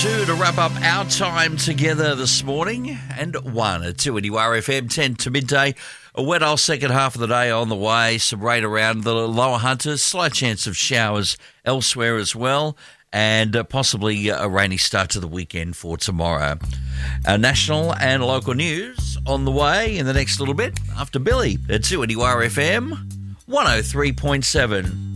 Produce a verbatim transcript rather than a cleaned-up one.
two to wrap up our time together this morning, and one at two at U R F M, ten to midday. A wet old second half of the day on the way. Some rain around the lower Hunters. Slight chance of showers elsewhere as well. And uh, possibly a rainy start to the weekend for tomorrow. Our national and local news on the way in the next little bit after Billy at two at U R F M one oh three point seven.